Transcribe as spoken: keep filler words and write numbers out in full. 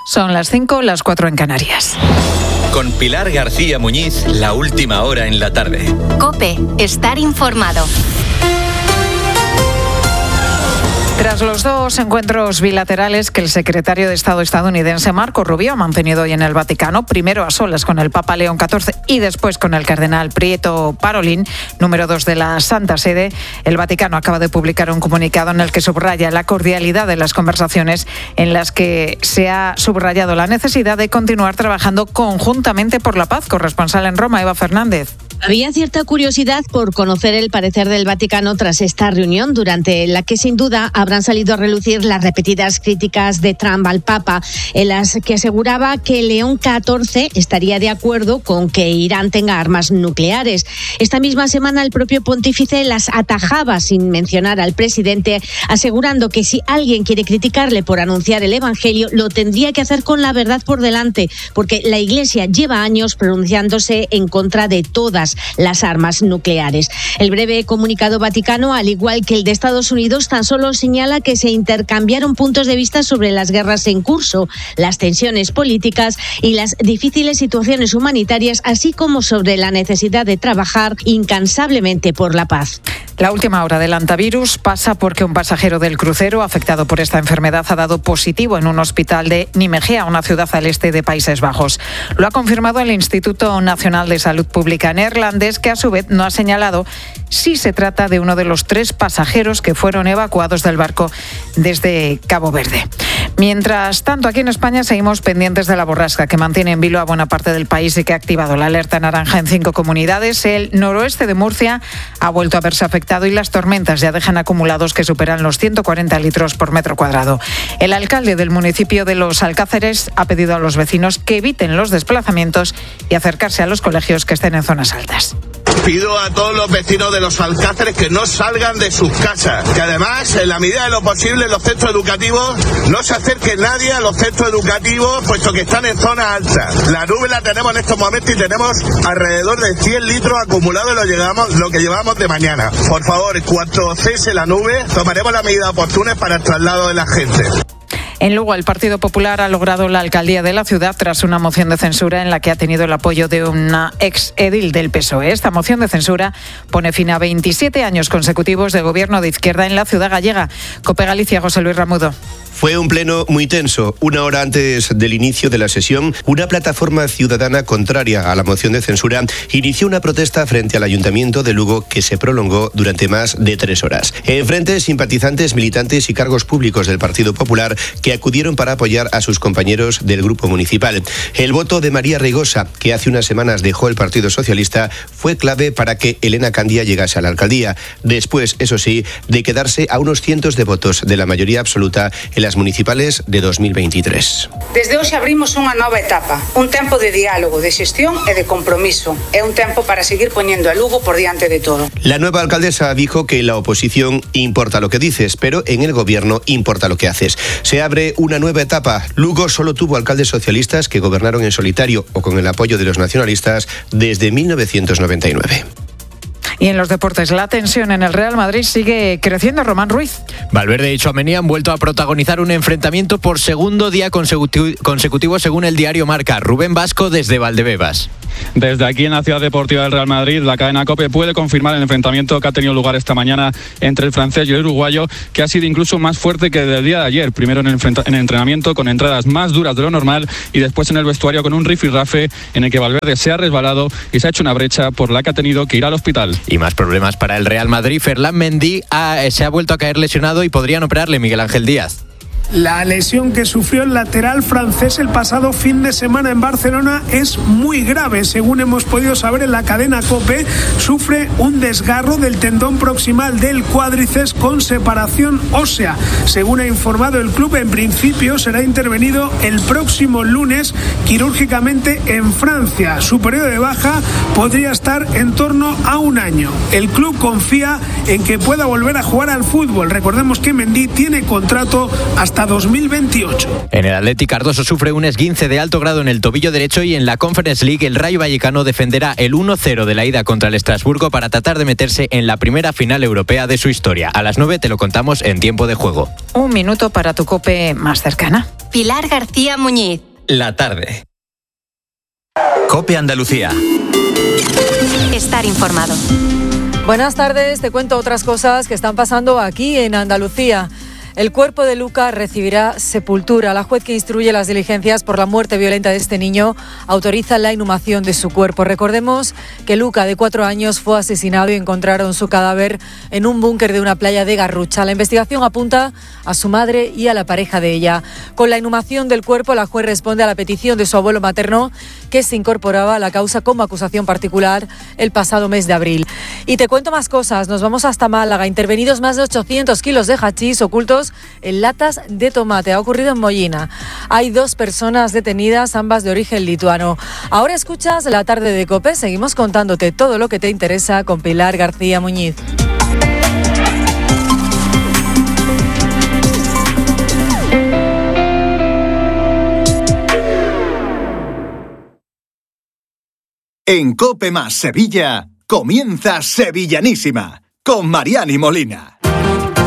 Son las cinco, las cuatro en Canarias. Con Pilar García Muñiz, la última hora en la tarde. COPE, estar informado. Tras los dos encuentros bilaterales que el secretario de Estado estadounidense Marco Rubio ha mantenido hoy en el Vaticano, primero a solas con el Papa León catorce y después con el cardenal Prieto Parolin, número dos de la Santa Sede, el Vaticano acaba de publicar un comunicado en el que subraya la cordialidad de las conversaciones, en las que se ha subrayado la necesidad de continuar trabajando conjuntamente por la paz. Corresponsal en Roma, Eva Fernández. Había cierta curiosidad por conocer el parecer del Vaticano tras esta reunión, durante la que sin duda habrán salido a relucir las repetidas críticas de Trump al Papa, en las que aseguraba que León catorce estaría de acuerdo con que Irán tenga armas nucleares. Esta misma semana el propio pontífice las atajaba sin mencionar al presidente, asegurando que si alguien quiere criticarle por anunciar el Evangelio, lo tendría que hacer con la verdad por delante, porque la Iglesia lleva años pronunciándose en contra de todas las armas nucleares. El breve comunicado vaticano, al igual que el de Estados Unidos, tan solo señala que se intercambiaron puntos de vista sobre las guerras en curso, las tensiones políticas y las difíciles situaciones humanitarias, así como sobre la necesidad de trabajar incansablemente por la paz. La última hora del antivirus pasa porque un pasajero del crucero afectado por esta enfermedad ha dado positivo en un hospital de Nimegea, una ciudad al este de Países Bajos. Lo ha confirmado el Instituto Nacional de Salud Pública neerlandés, que a su vez no ha señalado si se trata de uno de los tres pasajeros que fueron evacuados del barco desde Cabo Verde. Mientras tanto, aquí en España seguimos pendientes de la borrasca que mantiene en vilo a buena parte del país y que ha activado la alerta naranja en cinco comunidades. El noroeste de Murcia ha vuelto a verse afectado y las tormentas ya dejan acumulados que superan los ciento cuarenta litros por metro cuadrado. El alcalde del municipio de Los Alcáceres ha pedido a los vecinos que eviten los desplazamientos y acercarse a los colegios que estén en zonas altas. Pido a todos los vecinos de Los Alcáceres que no salgan de sus casas, que además, en la medida de lo posible, en los centros educativos no se acerque nadie a los centros educativos, puesto que están en zonas altas. La nube la tenemos en estos momentos y tenemos alrededor de cien litros acumulados, lo, llegamos, lo que llevamos de mañana. Por favor, cuando cese la nube, tomaremos las medidas oportunas para el traslado de la gente. En Lugo, el Partido Popular ha logrado la alcaldía de la ciudad tras una moción de censura en la que ha tenido el apoyo de una ex edil del P S O E. Esta moción de censura pone fin a veintisiete años consecutivos de gobierno de izquierda en la ciudad gallega. COPE Galicia, José Luis Ramudo. Fue un pleno muy tenso. Una hora antes del inicio de la sesión, una plataforma ciudadana contraria a la moción de censura inició una protesta frente al Ayuntamiento de Lugo que se prolongó durante más de tres horas. Enfrente, simpatizantes, militantes y cargos públicos del Partido Popular que acudieron para apoyar a sus compañeros del grupo municipal. El voto de María Reigosa, que hace unas semanas dejó el Partido Socialista, fue clave para que Elena Candia llegase a la alcaldía. Después, eso sí, de quedarse a unos cientos de votos de la mayoría absoluta en la las municipales de dos mil veintitrés. Desde hoxe abrimos unha nova etapa, un tempo de diálogo, de xestión e de compromiso. É un tempo para seguir poñendo a Lugo por diante de todo. La nueva alcaldesa dijo que en la oposición importa lo que dices, pero en el gobierno importa lo que haces. Se abre una nueva etapa. Lugo solo tuvo alcaldes socialistas que gobernaron en solitario o con el apoyo de los nacionalistas desde mil novecientos noventa y nueve. Y en los deportes, la tensión en el Real Madrid sigue creciendo. Román Ruiz. Valverde y Tchouaméni han vuelto a protagonizar un enfrentamiento por segundo día consecutivo, consecutivo según el diario Marca. Rubén Vasco desde Valdebebas. Desde aquí en la ciudad deportiva del Real Madrid, la cadena COPE puede confirmar el enfrentamiento que ha tenido lugar esta mañana entre el francés y el uruguayo, que ha sido incluso más fuerte que el día de ayer. Primero en el, en el entrenamiento con entradas más duras de lo normal y después en el vestuario con un rifirrafe en el que Valverde se ha resbalado y se ha hecho una brecha por la que ha tenido que ir al hospital. Y más problemas para el Real Madrid. Ferland Mendy ha, se ha vuelto a caer lesionado y podrían operarle. Miguel Ángel Díaz. La lesión que sufrió el lateral francés el pasado fin de semana en Barcelona es muy grave. Según hemos podido saber en la cadena COPE, sufre un desgarro del tendón proximal del cuádriceps con separación ósea. Según ha informado el club, en principio será intervenido el próximo lunes quirúrgicamente en Francia. Su periodo de baja podría estar en torno a un año. El club confía en que pueda volver a jugar al fútbol. Recordemos que Mendy tiene contrato hasta dos mil veintiocho. En el Athletic, Cardoso sufre un esguince de alto grado en el tobillo derecho y en la Conference League el Rayo Vallecano defenderá el uno cero de la ida contra el Estrasburgo para tratar de meterse en la primera final europea de su historia. A las nueve te lo contamos en Tiempo de Juego. Un minuto para tu COPE más cercana. Pilar García Muñiz. La tarde. COPE Andalucía. Estar informado. Buenas tardes, te cuento otras cosas que están pasando aquí en Andalucía. El cuerpo de Luca recibirá sepultura. La juez que instruye las diligencias por la muerte violenta de este niño autoriza la inhumación de su cuerpo. Recordemos que Luca, de cuatro años, fue asesinado y encontraron su cadáver en un búnker de una playa de Garrucha. La investigación apunta a su madre y a la pareja de ella. Con la inhumación del cuerpo, la juez responde a la petición de su abuelo materno, que se incorporaba a la causa como acusación particular el pasado mes de abril. Y te cuento más cosas. Nos vamos hasta Málaga. Intervenidos más de ochocientos kilos de hachís ocultos en latas de tomate. Ha ocurrido en Mollina. Hay dos personas detenidas, ambas de origen lituano. Ahora escuchas La Tarde de COPE. Seguimos contándote todo lo que te interesa con Pilar García Muñiz. En COPE más Sevilla comienza Sevillanísima con Mariani Molina.